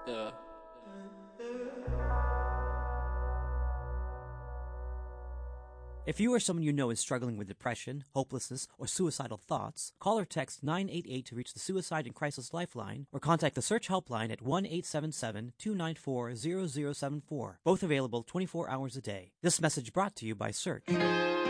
Yeah. If you or someone you know is struggling with depression, hopelessness, or suicidal thoughts, call or text 988 to reach the Suicide and Crisis Lifeline, or contact the Search Helpline at 1-877-294-0074, both available 24 hours a day. This message brought to you by Search.